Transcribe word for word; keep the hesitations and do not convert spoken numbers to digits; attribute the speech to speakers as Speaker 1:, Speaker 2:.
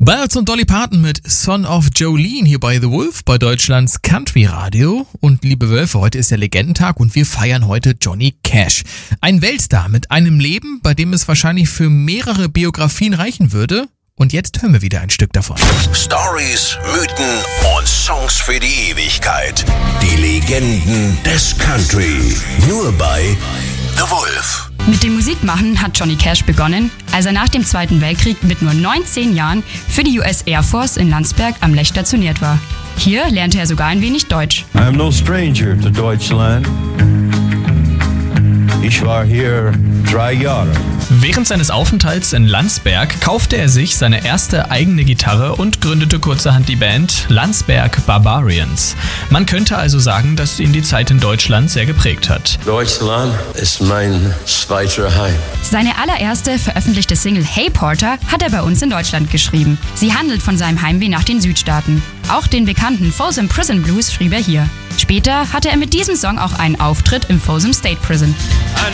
Speaker 1: Bells und Dolly Parton mit Son of Jolene hier bei The Wolf, bei Deutschlands Country Radio. Und liebe Wölfe, heute ist der Legendentag und wir feiern heute Johnny Cash. Ein Weltstar mit einem Leben, bei dem es wahrscheinlich für mehrere Biografien reichen würde. Und jetzt hören wir wieder ein Stück davon.
Speaker 2: Stories, Mythen und Songs für die Ewigkeit. Die Legenden des Country. Nur bei The Wolf.
Speaker 3: Mit dem Musikmachen hat Johnny Cash begonnen, als er nach dem Zweiten Weltkrieg mit nur neunzehn Jahren für die U S Air Force in Landsberg am Lech stationiert war. Hier lernte er sogar ein wenig Deutsch.
Speaker 4: I am no stranger to Deutschland. Ich war hier drei Jahre.
Speaker 5: Während seines Aufenthalts in Landsberg kaufte er sich seine erste eigene Gitarre und gründete kurzerhand die Band Landsberg Barbarians. Man könnte also sagen, dass ihn die Zeit in Deutschland sehr geprägt hat.
Speaker 4: Deutschland ist mein zweiter Heim.
Speaker 3: Seine allererste veröffentlichte Single Hey Porter hat er bei uns in Deutschland geschrieben. Sie handelt von seinem Heimweh nach den Südstaaten. Auch den bekannten Folsom Prison Blues schrieb er hier. Später hatte er mit diesem Song auch einen Auftritt im Folsom State Prison.